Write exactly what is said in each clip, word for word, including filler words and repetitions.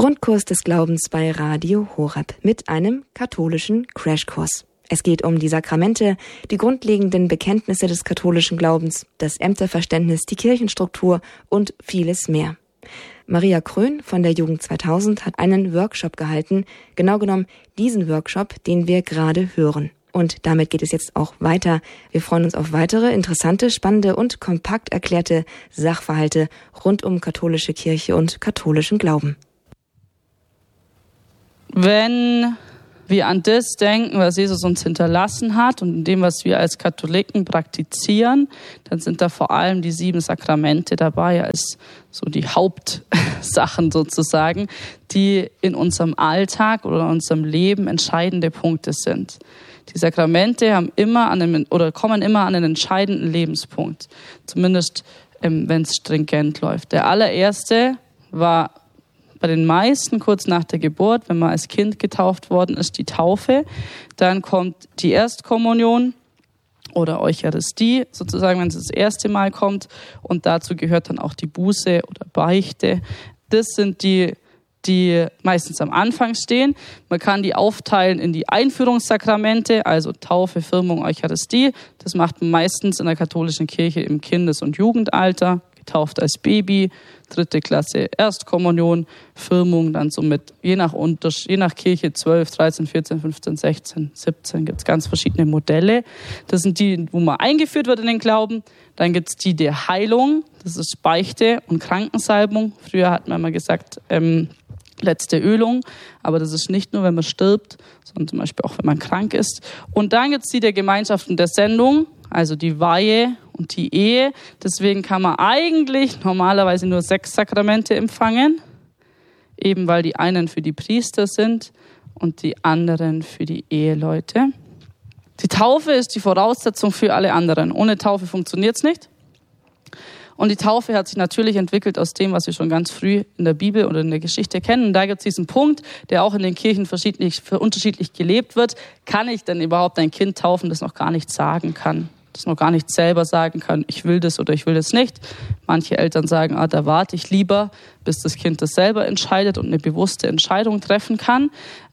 Grundkurs des Glaubens bei Radio Horeb mit einem katholischen Crashkurs. Es geht um die Sakramente, die grundlegenden Bekenntnisse des katholischen Glaubens, das Ämterverständnis, die Kirchenstruktur und vieles mehr. Maria Krön von der Jugend zweitausend hat einen Workshop gehalten, genau genommen diesen Workshop, den wir gerade hören. Und damit geht es jetzt auch weiter. Wir freuen uns auf weitere interessante, spannende und kompakt erklärte Sachverhalte rund um katholische Kirche und katholischen Glauben. Wenn wir an das denken, was Jesus uns hinterlassen hat und in dem, was wir als Katholiken praktizieren, dann sind da vor allem die sieben Sakramente dabei als so die Hauptsachen sozusagen, die in unserem Alltag oder in unserem Leben entscheidende Punkte sind. Die Sakramente haben immer an einem, oder kommen immer an einen entscheidenden Lebenspunkt, zumindest ähm, wenn es stringent läuft. Der allererste war bei den meisten kurz nach der Geburt, wenn man als Kind getauft worden ist, die Taufe. Dann kommt die Erstkommunion oder Eucharistie, sozusagen, wenn es das erste Mal kommt. Und dazu gehört dann auch die Buße oder Beichte. Das sind die, die meistens am Anfang stehen. Man kann die aufteilen in die Einführungssakramente, also Taufe, Firmung, Eucharistie. Das macht man meistens in der katholischen Kirche im Kindes- und Jugendalter. Getauft als Baby, dritte Klasse Erstkommunion, Firmung dann so mit, je nach, Unters- je nach Kirche zwölf, dreizehn, vierzehn, fünfzehn, sechzehn, siebzehn, gibt es ganz verschiedene Modelle. Das sind die, wo man eingeführt wird in den Glauben. Dann gibt es die der Heilung, das ist Beichte und Krankensalbung. Früher hat man immer gesagt, ähm, letzte Ölung, aber das ist nicht nur, wenn man stirbt, sondern zum Beispiel auch, wenn man krank ist. Und dann gibt es die der Gemeinschaften der Sendung, also die Weihe und die Ehe. Deswegen kann man eigentlich normalerweise nur sechs Sakramente empfangen, eben weil die einen für die Priester sind und die anderen für die Eheleute. Die Taufe ist die Voraussetzung für alle anderen. Ohne Taufe funktioniert es nicht. Und die Taufe hat sich natürlich entwickelt aus dem, was wir schon ganz früh in der Bibel oder in der Geschichte kennen. Und da gibt es diesen Punkt, der auch in den Kirchen verschiedentlich, für unterschiedlich gelebt wird. Kann ich denn überhaupt ein Kind taufen, das noch gar nicht sagen kann? Das noch gar nicht selber sagen kann, ich will das oder ich will das nicht. Manche Eltern sagen, ah, da warte ich lieber, bis das Kind das selber entscheidet und eine bewusste Entscheidung treffen kann.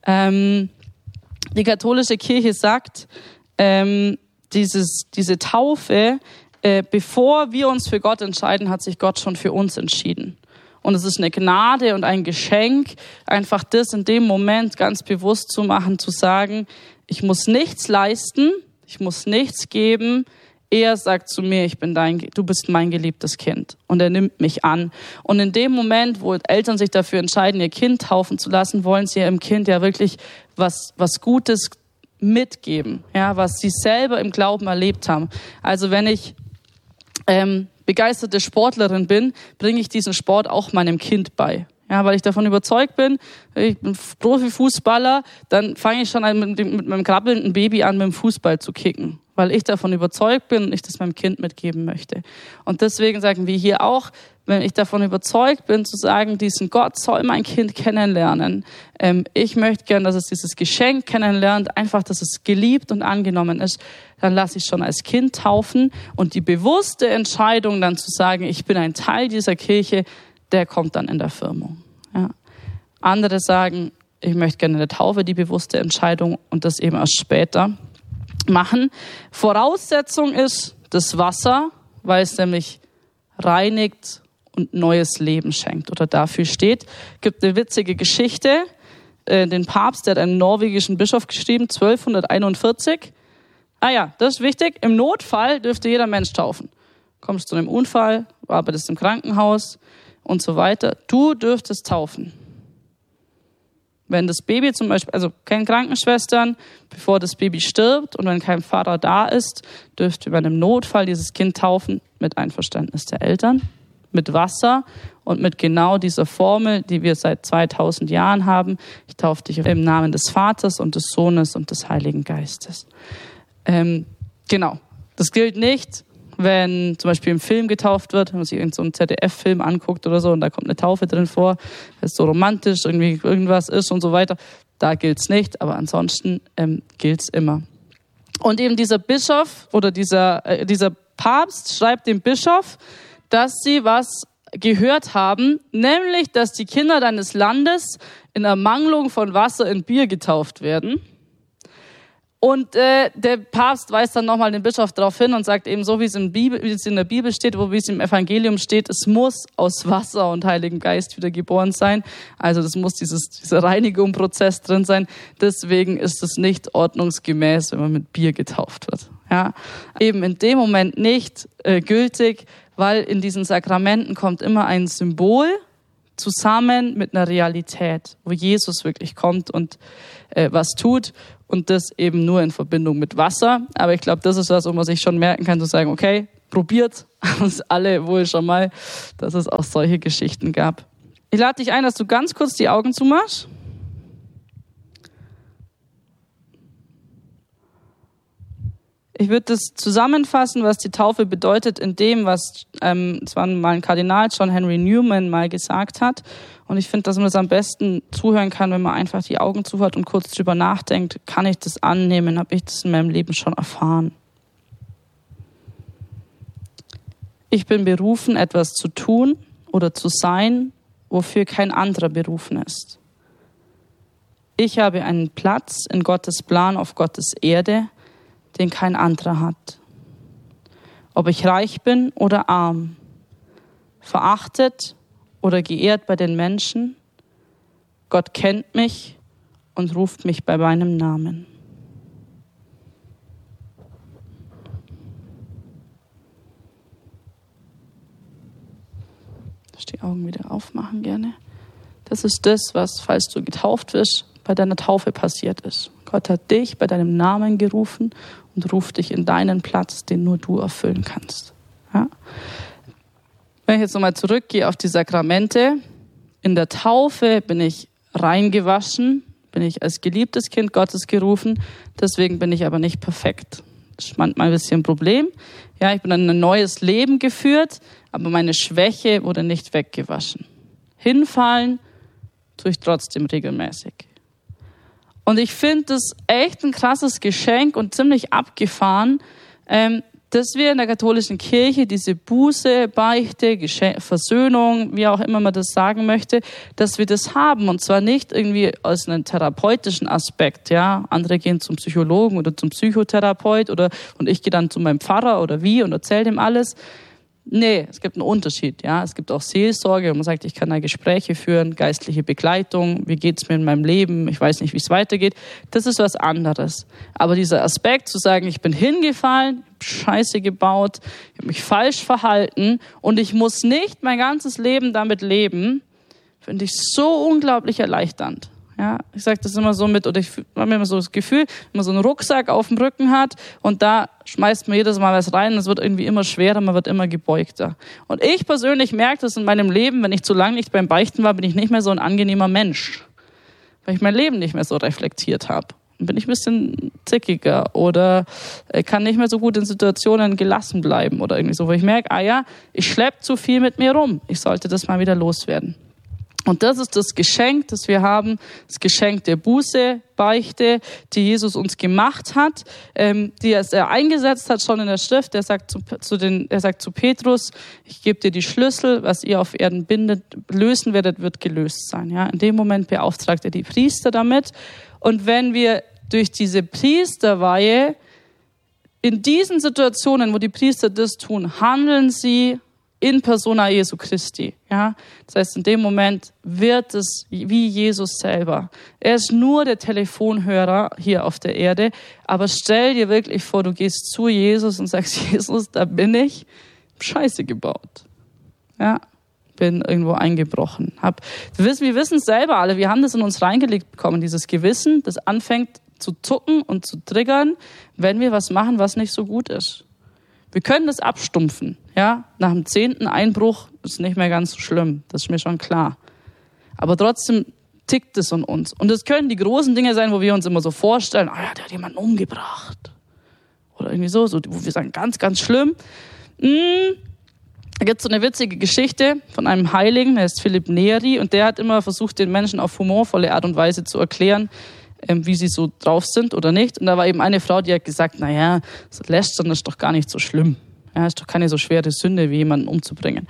Ähm, die katholische Kirche sagt, ähm, dieses, diese Taufe, äh, bevor wir uns für Gott entscheiden, hat sich Gott schon für uns entschieden. Und es ist eine Gnade und ein Geschenk, einfach das in dem Moment ganz bewusst zu machen, zu sagen, ich muss nichts leisten, ich muss nichts geben. Er sagt zu mir, ich bin dein, du bist mein geliebtes Kind. Und er nimmt mich an. Und in dem Moment, wo Eltern sich dafür entscheiden, ihr Kind taufen zu lassen, wollen sie ihrem Kind ja wirklich was, was Gutes mitgeben, ja, was sie selber im Glauben erlebt haben. Also wenn ich ähm, begeisterte Sportlerin bin, bringe ich diesen Sport auch meinem Kind bei. Ja, weil ich davon überzeugt bin, ich bin Profifußballer, dann fange ich schon mit, dem, mit meinem krabbelnden Baby an, mit dem Fußball zu kicken. Weil ich davon überzeugt bin und ich das meinem Kind mitgeben möchte. Und deswegen sagen wir hier auch, wenn ich davon überzeugt bin, zu sagen, diesen Gott soll mein Kind kennenlernen. Ähm, ich möchte gern, dass es dieses Geschenk kennenlernt, einfach, dass es geliebt und angenommen ist. Dann lasse ich schon als Kind taufen. Und die bewusste Entscheidung dann zu sagen, ich bin ein Teil dieser Kirche, der kommt dann in der Firmung. Ja. Andere sagen, ich möchte gerne eine Taufe, die bewusste Entscheidung und das eben erst später machen. Voraussetzung ist das Wasser, weil es nämlich reinigt und neues Leben schenkt oder dafür steht. Es gibt eine witzige Geschichte. Den Papst, der hat einen norwegischen Bischof geschrieben, zwölfhunderteinundvierzig. Ah ja, das ist wichtig. Im Notfall dürfte jeder Mensch taufen. Kommst zu einem Unfall, arbeitest im Krankenhaus und so weiter. Du dürftest taufen. Wenn das Baby zum Beispiel, also keine Krankenschwestern, bevor das Baby stirbt und wenn kein Vater da ist, dürfte bei einem Notfall dieses Kind taufen mit Einverständnis der Eltern, mit Wasser und mit genau dieser Formel, die wir seit zweitausend Jahren haben. Ich taufe dich im Namen des Vaters und des Sohnes und des Heiligen Geistes. Ähm, genau, das gilt nicht, wenn zum Beispiel im Film getauft wird, wenn man sich irgendeinen so einen Z D F-Film anguckt oder so und da kommt eine Taufe drin vor, das so romantisch irgendwie irgendwas ist und so weiter, da gilt's nicht, aber ansonsten ähm, gilt's immer. Und eben dieser Bischof oder dieser, äh, dieser Papst schreibt dem Bischof, dass sie was gehört haben, nämlich, dass die Kinder deines Landes in Ermangelung von Wasser in Bier getauft werden. Und äh, der Papst weist dann nochmal den Bischof darauf hin und sagt eben so, wie es, in Bibel, wie es in der Bibel steht, wo wie es im Evangelium steht, es muss aus Wasser und Heiligem Geist wieder geboren sein. Also das muss dieses, dieser Reinigungsprozess drin sein. Deswegen ist es nicht ordnungsgemäß, wenn man mit Bier getauft wird. Ja, eben in dem Moment nicht äh, gültig, weil in diesen Sakramenten kommt immer ein Symbol zusammen mit einer Realität, wo Jesus wirklich kommt und äh, was tut. Und das eben nur in Verbindung mit Wasser. Aber ich glaube, das ist was, wo man sich schon merken kann, zu sagen, okay, probiert uns alle wohl schon mal, dass es auch solche Geschichten gab. Ich lade dich ein, dass du ganz kurz die Augen zumachst. Ich würde das zusammenfassen, was die Taufe bedeutet, in dem, was ähm, zwar mal ein Kardinal, John Henry Newman, mal gesagt hat. Und ich finde, dass man das am besten zuhören kann, wenn man einfach die Augen zuhört und kurz drüber nachdenkt, kann ich das annehmen, habe ich das in meinem Leben schon erfahren. Ich bin berufen, etwas zu tun oder zu sein, wofür kein anderer berufen ist. Ich habe einen Platz in Gottes Plan auf Gottes Erde, den kein anderer hat. Ob ich reich bin oder arm, verachtet oder geehrt bei den Menschen, Gott kennt mich und ruft mich bei meinem Namen. Die Augen wieder aufmachen gerne. Das ist das, was, falls du getauft wirst, bei deiner Taufe passiert ist. Gott hat dich bei deinem Namen gerufen und ruft dich in deinen Platz, den nur du erfüllen kannst. Ja? Wenn ich jetzt nochmal zurückgehe auf die Sakramente, in der Taufe bin ich reingewaschen, bin ich als geliebtes Kind Gottes gerufen, deswegen bin ich aber nicht perfekt. Das ist manchmal ein bisschen ein Problem. Ja, ich bin in ein neues Leben geführt, aber meine Schwäche wurde nicht weggewaschen. Hinfallen tue ich trotzdem regelmäßig. Und ich finde das echt ein krasses Geschenk und ziemlich abgefahren, ähm, dass wir in der katholischen Kirche diese Buße, Beichte, Geschenk, Versöhnung, wie auch immer man das sagen möchte, dass wir das haben. Und zwar nicht irgendwie aus einem therapeutischen Aspekt. Ja, andere gehen zum Psychologen oder zum Psychotherapeut oder und ich gehe dann zu meinem Pfarrer oder wie und erzähle dem alles. Nee, es gibt einen Unterschied. Ja, es gibt auch Seelsorge, wo man sagt, ich kann da Gespräche führen, geistliche Begleitung, wie geht's mir in meinem Leben, ich weiß nicht, wie es weitergeht. Das ist was anderes. Aber dieser Aspekt zu sagen, ich bin hingefallen, Scheiße gebaut, ich habe mich falsch verhalten und ich muss nicht mein ganzes Leben damit leben, finde ich so unglaublich erleichternd. Ja, ich sage das immer so mit, oder ich habe mir immer so das Gefühl, wenn man so einen Rucksack auf dem Rücken hat und da schmeißt man jedes Mal was rein, es wird irgendwie immer schwerer, man wird immer gebeugter. Und ich persönlich merke das in meinem Leben, wenn ich zu lange nicht beim Beichten war, bin ich nicht mehr so ein angenehmer Mensch, weil ich mein Leben nicht mehr so reflektiert habe. Dann bin ich ein bisschen zickiger oder kann nicht mehr so gut in Situationen gelassen bleiben oder irgendwie so, wo ich merke, ah ja, ich schleppe zu viel mit mir rum, ich sollte das mal wieder loswerden. Und das ist das Geschenk, das wir haben, das Geschenk der Buße, Beichte, die Jesus uns gemacht hat, ähm, die er eingesetzt hat schon in der Schrift. Er sagt zu, zu den, er sagt zu Petrus, ich gebe dir die Schlüssel, was ihr auf Erden bindet, lösen werdet, wird gelöst sein. Ja, in dem Moment beauftragt er die Priester damit. Und wenn wir durch diese Priesterweihe in diesen Situationen, wo die Priester das tun, handeln sie in persona Jesu Christi. Ja? Das heißt, in dem Moment wird es wie Jesus selber. Er ist nur der Telefonhörer hier auf der Erde, aber stell dir wirklich vor, du gehst zu Jesus und sagst, Jesus, da bin ich, Scheiße gebaut. Ja, bin irgendwo eingebrochen. Hab, wir wissen, wir wissen es selber alle, wir haben das in uns reingelegt bekommen, dieses Gewissen, das anfängt zu zucken und zu triggern, wenn wir was machen, was nicht so gut ist. Wir können das abstumpfen, ja. Nach dem zehnten Einbruch ist nicht mehr ganz so schlimm, das ist mir schon klar. Aber trotzdem tickt es in uns. Und es können die großen Dinge sein, wo wir uns immer so vorstellen, ah ja, der hat jemanden umgebracht. Oder irgendwie so, so wo wir sagen, ganz, ganz schlimm. Hm, da gibt es so eine witzige Geschichte von einem Heiligen, der heißt Philipp Neri, und der hat immer versucht, den Menschen auf humorvolle Art und Weise zu erklären, wie sie so drauf sind oder nicht. Und da war eben eine Frau, die hat gesagt, naja, so Lästern ist doch gar nicht so schlimm. Ja, ist doch keine so schwere Sünde, wie jemanden umzubringen.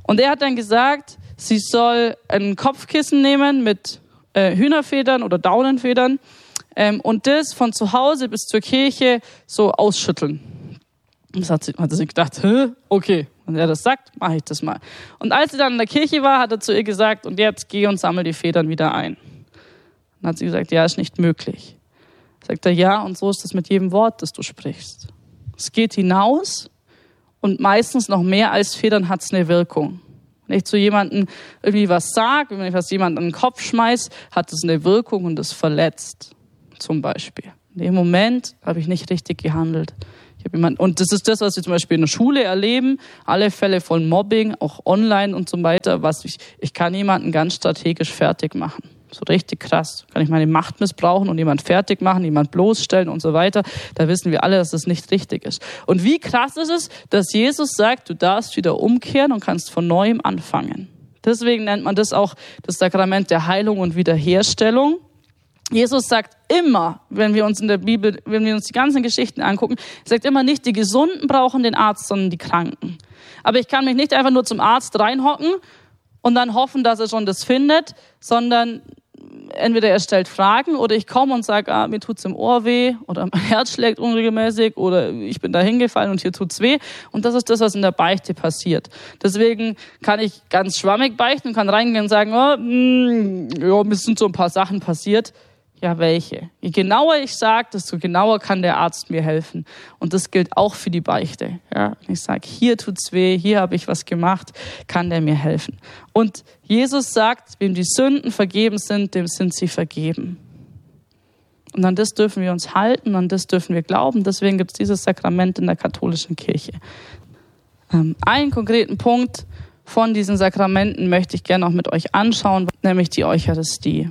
Und er hat dann gesagt, sie soll ein Kopfkissen nehmen mit äh, Hühnerfedern oder Daunenfedern ähm, und das von zu Hause bis zur Kirche so ausschütteln. Das hat sie, hat sie gedacht, hä? Okay, wenn er das sagt, mache ich das mal. Und als sie dann in der Kirche war, hat er zu ihr gesagt, und jetzt geh und sammel die Federn wieder ein. Dann hat sie gesagt, ja, ist nicht möglich. Sagt er, ja, und so ist es mit jedem Wort, das du sprichst. Es geht hinaus und meistens noch mehr als Federn hat es eine Wirkung. Wenn ich zu jemandem irgendwie was sage, wenn ich was jemandem an den Kopf schmeiß, hat es eine Wirkung und es verletzt, zum Beispiel. In dem Moment habe ich nicht richtig gehandelt. Ich habe jemanden, und das ist das, was wir zum Beispiel in der Schule erleben, alle Fälle von Mobbing, auch online und so weiter, was ich, ich kann jemanden ganz strategisch fertig machen. So richtig krass. Kann ich meine Macht missbrauchen und jemand fertig machen, jemand bloßstellen und so weiter. Da wissen wir alle, dass das nicht richtig ist. Und wie krass ist es, dass Jesus sagt, du darfst wieder umkehren und kannst von Neuem anfangen. Deswegen nennt man das auch das Sakrament der Heilung und Wiederherstellung. Jesus sagt immer, wenn wir uns in der Bibel, wenn wir uns die ganzen Geschichten angucken, sagt immer nicht, die Gesunden brauchen den Arzt, sondern die Kranken. Aber ich kann mich nicht einfach nur zum Arzt reinhocken und dann hoffen, dass er schon das findet, sondern entweder er stellt Fragen oder ich komme und sage, ah, mir tut's im Ohr weh oder mein Herz schlägt unregelmäßig oder ich bin da hingefallen und hier tut's weh. Und das ist das, was in der Beichte passiert. Deswegen kann ich ganz schwammig beichten und kann reingehen und sagen, oh, mh, ja, mir sind so ein paar Sachen passiert. Ja, welche? Je genauer ich sage, desto genauer kann der Arzt mir helfen. Und das gilt auch für die Beichte. Ja, wenn ich sage, hier tut's weh, hier habe ich was gemacht, kann der mir helfen. Und Jesus sagt, wem die Sünden vergeben sind, dem sind sie vergeben. Und an das dürfen wir uns halten, an das dürfen wir glauben. Deswegen gibt es dieses Sakrament in der katholischen Kirche. Ähm, einen konkreten Punkt von diesen Sakramenten möchte ich gerne noch mit euch anschauen, nämlich die Eucharistie.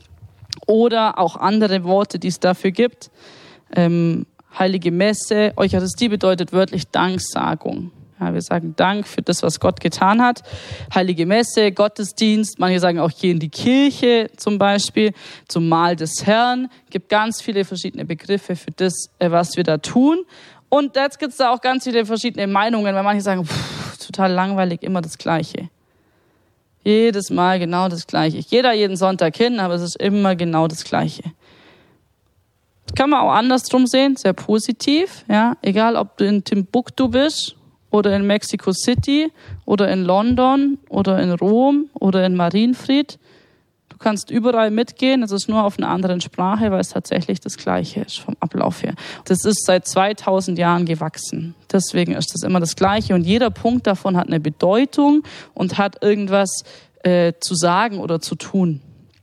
Oder auch andere Worte, die es dafür gibt. Ähm, Heilige Messe, Eucharistie bedeutet wörtlich Danksagung. Ja, wir sagen Dank für das, was Gott getan hat. Heilige Messe, Gottesdienst, manche sagen auch geh in die Kirche zum Beispiel, zum Mahl des Herrn. Es gibt ganz viele verschiedene Begriffe für das, was wir da tun. Und jetzt gibt es da auch ganz viele verschiedene Meinungen, weil manche sagen, pff, total langweilig, immer das Gleiche. Jedes Mal genau das Gleiche. Ich gehe da jeden Sonntag hin, aber es ist immer genau das Gleiche. Das kann man auch andersrum sehen, sehr positiv. Ja, egal, ob du in Timbuktu bist oder in Mexico City oder in London oder in Rom oder in Marienfried. Du kannst überall mitgehen, es ist nur auf einer anderen Sprache, weil es tatsächlich das Gleiche ist vom Ablauf her. Das ist seit zweitausend Jahren gewachsen. Deswegen ist das immer das Gleiche und jeder Punkt davon hat eine Bedeutung und hat irgendwas äh, zu sagen oder zu tun.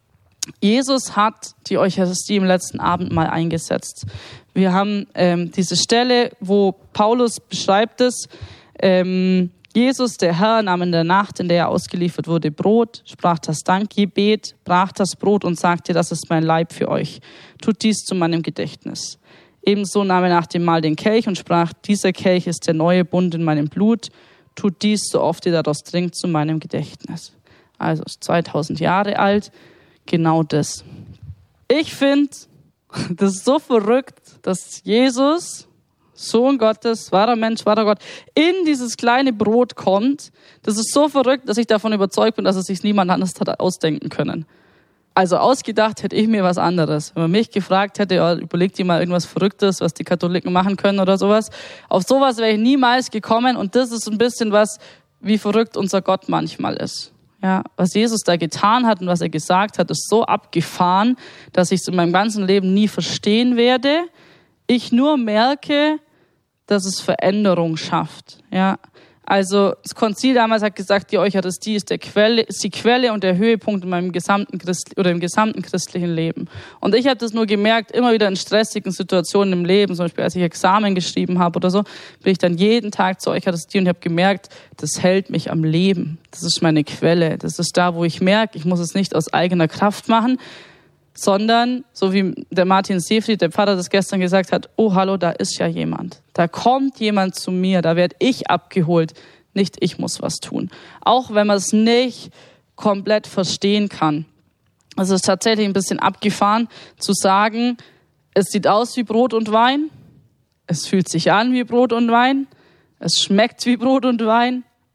Jesus hat die Eucharistie im letzten Abendmahl eingesetzt. Wir haben ähm, diese Stelle, wo Paulus beschreibt es, ähm, Jesus, der Herr, nahm in der Nacht, in der er ausgeliefert wurde, Brot, sprach das Dankgebet, brach das Brot und sagte, das ist mein Leib für euch. Tut dies zu meinem Gedächtnis. Ebenso nahm er nach dem Mahl den Kelch und sprach, dieser Kelch ist der neue Bund in meinem Blut. Tut dies, so oft ihr daraus trinkt, zu meinem Gedächtnis. Also ist zweitausend Jahre alt, genau das. Ich finde, das ist so verrückt, dass Jesus, Sohn Gottes, wahrer Mensch, wahrer Gott, in dieses kleine Brot kommt. Das ist so verrückt, dass ich davon überzeugt bin, dass es sich niemand anders hat ausdenken können. Also ausgedacht hätte ich mir was anderes. Wenn man mich gefragt hätte, ja, überlegt dir mal irgendwas Verrücktes, was die Katholiken machen können oder sowas. Auf sowas wäre ich niemals gekommen und das ist ein bisschen was, wie verrückt unser Gott manchmal ist. Ja, was Jesus da getan hat und was er gesagt hat, ist so abgefahren, dass ich es in meinem ganzen Leben nie verstehen werde. Ich nur merke, dass es Veränderung schafft. Ja, also das Konzil damals hat gesagt, die Eucharistie ist, der Quelle, ist die Quelle und der Höhepunkt in meinem gesamten Christ oder im gesamten christlichen Leben. Und ich habe das nur gemerkt, immer wieder in stressigen Situationen im Leben, zum Beispiel als ich Examen geschrieben habe oder so, bin ich dann jeden Tag zur Eucharistie und habe gemerkt, das hält mich am Leben. Das ist meine Quelle. Das ist da, wo ich merke, ich muss es nicht aus eigener Kraft machen, sondern, so wie der Martin Seefried, der Pfarrer, das gestern gesagt hat, oh hallo, da ist ja jemand. Da kommt jemand zu mir, da werde ich abgeholt, nicht ich muss was tun. Auch wenn man es nicht komplett verstehen kann. Es ist tatsächlich ein bisschen abgefahren zu sagen, es sieht aus wie Brot und Wein, es fühlt sich an wie Brot und Wein, es schmeckt wie Brot und Wein,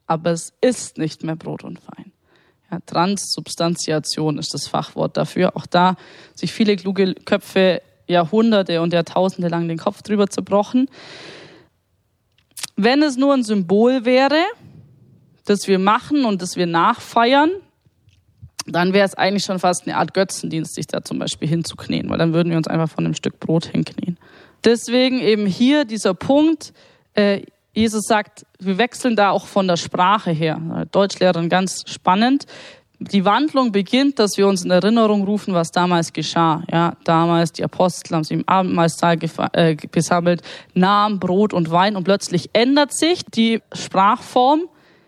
aber es ist nicht mehr Brot und Wein. Ja, Transsubstantiation ist das Fachwort dafür. Auch da sich viele kluge Köpfe Jahrhunderte und Jahrtausende lang den Kopf drüber zerbrochen. Wenn es nur ein Symbol wäre, das wir machen und das wir nachfeiern, dann wäre es eigentlich schon fast eine Art Götzendienst, sich da zum Beispiel hinzuknien, weil dann würden wir uns einfach von einem Stück Brot hinknien. Deswegen eben hier dieser Punkt, äh, Jesus sagt, wir wechseln da auch von der Sprache her. Deutschlehrerin ganz spannend. Die Wandlung beginnt, dass wir uns in Erinnerung rufen, was damals geschah. Ja, damals die Apostel haben sich im Abendmahlsaal gefa- äh, gesammelt, nahmen Brot und Wein und plötzlich ändert sich die Sprachform.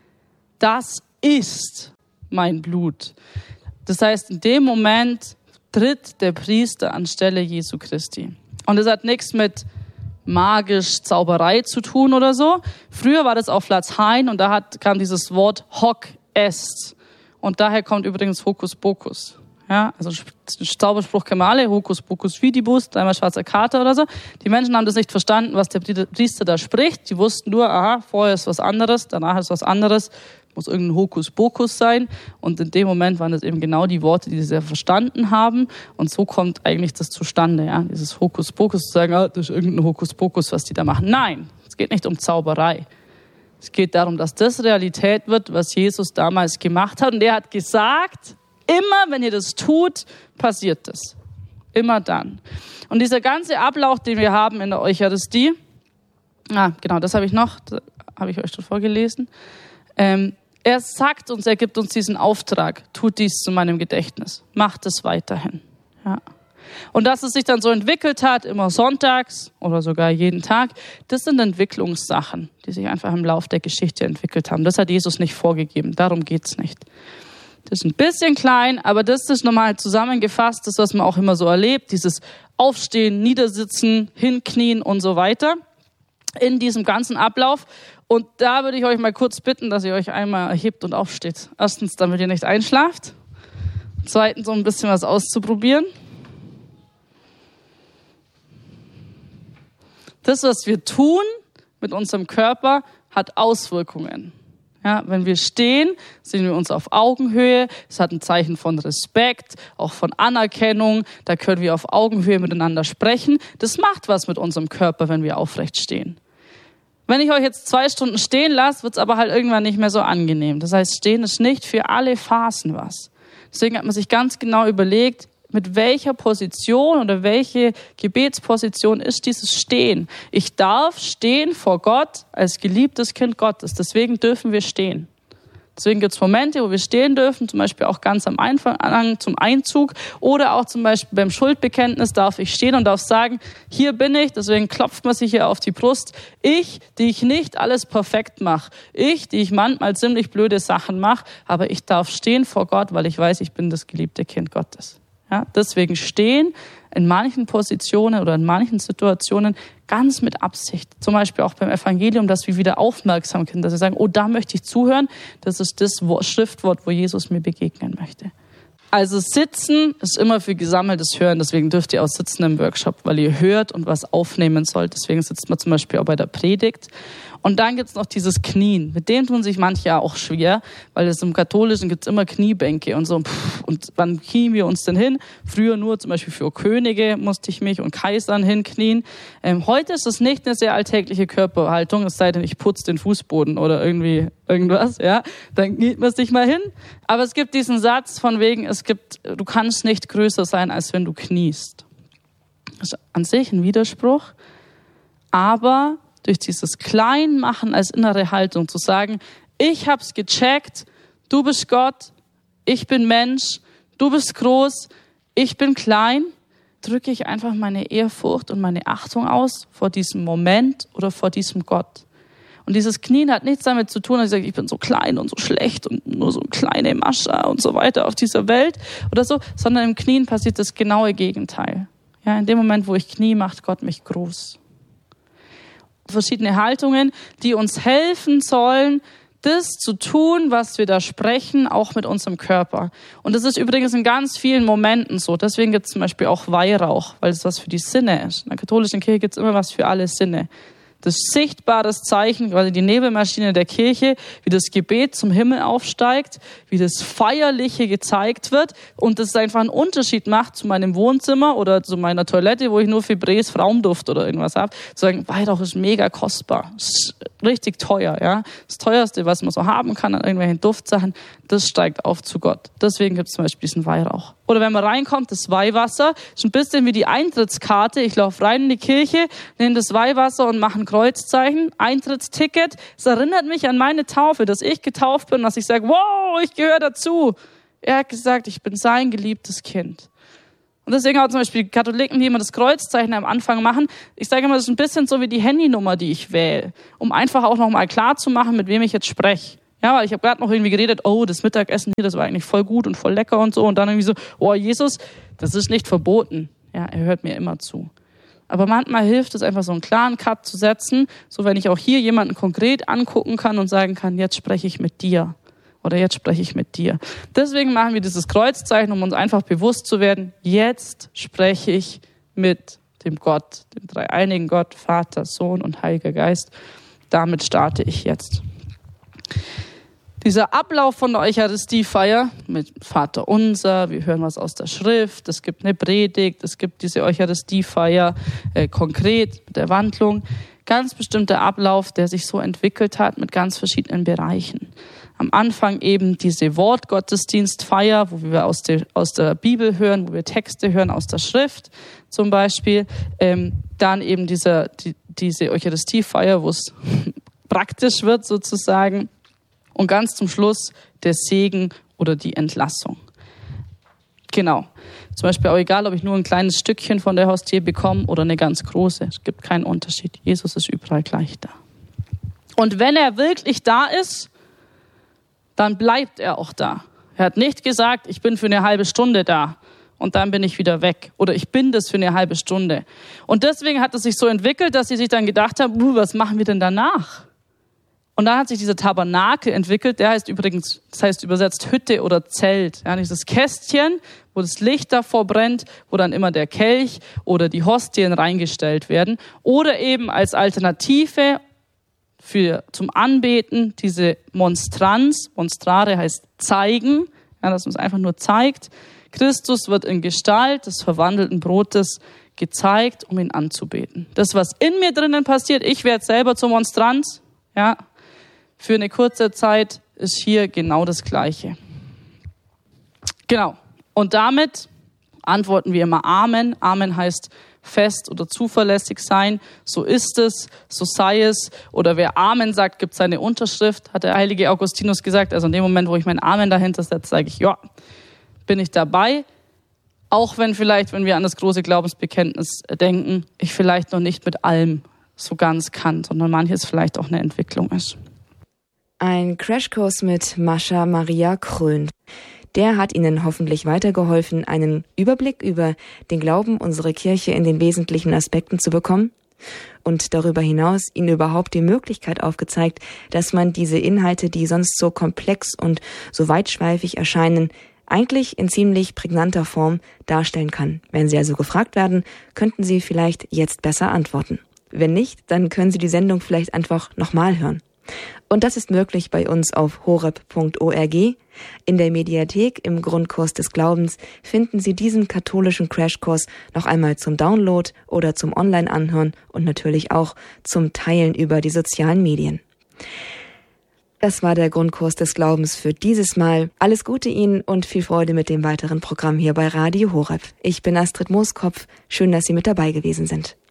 Das ist mein Blut. Das heißt, in dem Moment tritt der Priester anstelle Jesu Christi. Und das hat nichts mit magisch Zauberei zu tun oder so. Früher war das auf Latein und da hat, kam dieses Wort hoc est. Und daher kommt übrigens Hokus Pokus. Ja, also Zauberspruch Kemale, Hokus Pokus Fidibus, dreimal schwarzer Kater oder so. Die Menschen haben das nicht verstanden, was der Priester da spricht. Die wussten nur, aha, vorher ist was anderes, danach ist was anderes. Muss irgendein Hokuspokus sein. Und in dem Moment waren das eben genau die Worte, die sie verstanden haben. Und so kommt eigentlich das zustande, ja, dieses Hokuspokus zu sagen, ah, das ist irgendein Hokuspokus, was die da machen. Nein, es geht nicht um Zauberei. Es geht darum, dass das Realität wird, was Jesus damals gemacht hat. Und er hat gesagt, immer wenn ihr das tut, passiert das. Immer dann. Und dieser ganze Ablauf, den wir haben in der Eucharistie, ah, genau, das habe ich noch, das habe ich euch schon vorgelesen. Ähm, er sagt uns, er gibt uns diesen Auftrag, tut dies zu meinem Gedächtnis, macht es weiterhin. Ja. Und dass es sich dann so entwickelt hat, immer sonntags oder sogar jeden Tag, das sind Entwicklungssachen, die sich einfach im Lauf der Geschichte entwickelt haben. Das hat Jesus nicht vorgegeben, darum geht's nicht. Das ist ein bisschen klein, aber das ist nochmal zusammengefasst, das, was man auch immer so erlebt, dieses Aufstehen, Niedersitzen, Hinknien und so weiter in diesem ganzen Ablauf. Und da würde ich euch mal kurz bitten, dass ihr euch einmal erhebt und aufsteht. Erstens, damit ihr nicht einschlaft. Zweitens, um ein bisschen was auszuprobieren. Das, was wir tun mit unserem Körper, hat Auswirkungen. Ja, wenn wir stehen, sehen wir uns auf Augenhöhe. Es hat ein Zeichen von Respekt, auch von Anerkennung. Da können wir auf Augenhöhe miteinander sprechen. Das macht was mit unserem Körper, wenn wir aufrecht stehen. Wenn ich euch jetzt zwei Stunden stehen lasse, wird es aber halt irgendwann nicht mehr so angenehm. Das heißt, stehen ist nicht für alle Phasen was. Deswegen hat man sich ganz genau überlegt, mit welcher Position oder welche Gebetsposition ist dieses Stehen. Ich darf stehen vor Gott als geliebtes Kind Gottes. Deswegen dürfen wir stehen. Deswegen gibt es Momente, wo wir stehen dürfen, zum Beispiel auch ganz am Anfang zum Einzug oder auch zum Beispiel beim Schuldbekenntnis darf ich stehen und darf sagen, hier bin ich, deswegen klopft man sich hier auf die Brust. Ich, die ich nicht alles perfekt mache. Ich, die ich manchmal ziemlich blöde Sachen mache, aber ich darf stehen vor Gott, weil ich weiß, ich bin das geliebte Kind Gottes. Ja, deswegen stehen in manchen Positionen oder in manchen Situationen ganz mit Absicht. Zum Beispiel auch beim Evangelium, dass wir wieder aufmerksam sind, dass wir sagen, oh, da möchte ich zuhören. Das ist das Schriftwort, wo Jesus mir begegnen möchte. Also Sitzen ist immer für gesammeltes Hören. Deswegen dürft ihr auch sitzen im Workshop, weil ihr hört und was aufnehmen sollt. Deswegen sitzt man zum Beispiel auch bei der Predigt. Und dann gibt's noch dieses Knien. Mit dem tun sich manche ja auch schwer, weil es im Katholischen gibt's immer Kniebänke und so. Und wann knien wir uns denn hin? Früher nur zum Beispiel für Könige musste ich mich und Kaisern hinknien. Ähm, heute ist es nicht eine sehr alltägliche Körperhaltung, es sei denn, ich putze den Fußboden oder irgendwie irgendwas, ja. Dann kniet man sich mal hin. Aber es gibt diesen Satz von wegen, es gibt, du kannst nicht größer sein, als wenn du kniest. Das ist an sich ein Widerspruch, aber durch dieses Kleinmachen als innere Haltung zu sagen, ich hab's gecheckt, du bist Gott, ich bin Mensch, du bist groß, ich bin klein, drücke ich einfach meine Ehrfurcht und meine Achtung aus vor diesem Moment oder vor diesem Gott. Und dieses Knien hat nichts damit zu tun, dass ich sage, ich bin so klein und so schlecht und nur so eine kleine Mascha und so weiter auf dieser Welt oder so, sondern im Knien passiert das genaue Gegenteil. Ja, in dem Moment, wo ich knie, macht Gott mich groß. Verschiedene Haltungen, die uns helfen sollen, das zu tun, was wir da sprechen, auch mit unserem Körper. Und das ist übrigens in ganz vielen Momenten so. Deswegen gibt es zum Beispiel auch Weihrauch, weil es was für die Sinne ist. In der katholischen Kirche gibt es immer was für alle Sinne. Das sichtbares Zeichen, quasi die Nebelmaschine der Kirche, wie das Gebet zum Himmel aufsteigt, wie das Feierliche gezeigt wird und das einfach einen Unterschied macht zu meinem Wohnzimmer oder zu meiner Toilette, wo ich nur Febrés Frauenduft oder irgendwas habe. Zu sagen, Weihrauch ist mega kostbar, ist richtig teuer, ja. Das teuerste, was man so haben kann an irgendwelchen Duftsachen, das steigt auf zu Gott. Deswegen gibt es zum Beispiel diesen Weihrauch. Oder wenn man reinkommt, das Weihwasser, ist ein bisschen wie die Eintrittskarte. Ich laufe rein in die Kirche, nehme das Weihwasser und mache ein Kreuzzeichen, Eintrittsticket. Es erinnert mich an meine Taufe, dass ich getauft bin, dass ich sage, wow, ich gehöre dazu. Er hat gesagt, ich bin sein geliebtes Kind. Und deswegen auch zum Beispiel Katholiken, die immer das Kreuzzeichen am Anfang machen. Ich sage immer, das ist ein bisschen so wie die Handynummer, die ich wähle, um einfach auch nochmal klar zu machen, mit wem ich jetzt spreche. Ja, weil ich habe gerade noch irgendwie geredet, oh, das Mittagessen hier, das war eigentlich voll gut und voll lecker und so. Und dann irgendwie so, oh, Jesus, das ist nicht verboten. Ja, er hört mir immer zu. Aber manchmal hilft es einfach, so einen klaren Cut zu setzen, so wenn ich auch hier jemanden konkret angucken kann und sagen kann, jetzt spreche ich mit dir. Oder jetzt spreche ich mit dir. Deswegen machen wir dieses Kreuzzeichen, um uns einfach bewusst zu werden, jetzt spreche ich mit dem Gott, dem dreieinigen Gott, Vater, Sohn und Heiliger Geist. Damit starte ich jetzt. Dieser Ablauf von der Eucharistiefeier mit Vater Unser, wir hören was aus der Schrift, es gibt eine Predigt, es gibt diese Eucharistiefeier äh, konkret mit der Wandlung. Ganz bestimmter Ablauf, der sich so entwickelt hat mit ganz verschiedenen Bereichen. Am Anfang eben diese Wortgottesdienstfeier, wo wir aus der, aus der Bibel hören, wo wir Texte hören aus der Schrift zum Beispiel. Ähm, dann eben dieser, die, diese Eucharistiefeier, wo es praktisch wird sozusagen. Und ganz zum Schluss der Segen oder die Entlassung. Genau. Zum Beispiel auch egal, ob ich nur ein kleines Stückchen von der Hostie bekomme oder eine ganz große. Es gibt keinen Unterschied. Jesus ist überall gleich da. Und wenn er wirklich da ist, dann bleibt er auch da. Er hat nicht gesagt, ich bin für eine halbe Stunde da und dann bin ich wieder weg. Oder ich bin das für eine halbe Stunde. Und deswegen hat es sich so entwickelt, dass sie sich dann gedacht haben, uh, was machen wir denn danach? Und dann hat sich dieser Tabernakel entwickelt, der heißt übrigens, das heißt übersetzt Hütte oder Zelt. Ja, dieses Kästchen, wo das Licht davor brennt, wo dann immer der Kelch oder die Hostien reingestellt werden. Oder eben als Alternative für zum Anbeten diese Monstranz, Monstrare heißt zeigen, ja, dass man es einfach nur zeigt. Christus wird in Gestalt des verwandelten Brotes gezeigt, um ihn anzubeten. Das, was in mir drinnen passiert, ich werde selber zur Monstranz, ja, für eine kurze Zeit ist hier genau das Gleiche. Genau. Und damit antworten wir immer Amen. Amen heißt fest oder zuverlässig sein. So ist es, so sei es. Oder wer Amen sagt, gibt seine Unterschrift, hat der heilige Augustinus gesagt. Also in dem Moment, wo ich mein Amen dahinter setze, sage ich, ja, bin ich dabei. Auch wenn vielleicht, wenn wir an das große Glaubensbekenntnis denken, ich vielleicht noch nicht mit allem so ganz kann, sondern manches vielleicht auch eine Entwicklung ist. Ein Crashkurs mit Mascha Maria Krön. Der hat Ihnen hoffentlich weitergeholfen, einen Überblick über den Glauben unserer Kirche in den wesentlichen Aspekten zu bekommen und darüber hinaus Ihnen überhaupt die Möglichkeit aufgezeigt, dass man diese Inhalte, die sonst so komplex und so weitschweifig erscheinen, eigentlich in ziemlich prägnanter Form darstellen kann. Wenn Sie also gefragt werden, könnten Sie vielleicht jetzt besser antworten. Wenn nicht, dann können Sie die Sendung vielleicht einfach nochmal hören. Und das ist möglich bei uns auf horeb punkt org. In der Mediathek im Grundkurs des Glaubens finden Sie diesen katholischen Crashkurs noch einmal zum Download oder zum Online-Anhören und natürlich auch zum Teilen über die sozialen Medien. Das war der Grundkurs des Glaubens für dieses Mal. Alles Gute Ihnen und viel Freude mit dem weiteren Programm hier bei Radio Horeb. Ich bin Astrid Mooskopf. Schön, dass Sie mit dabei gewesen sind.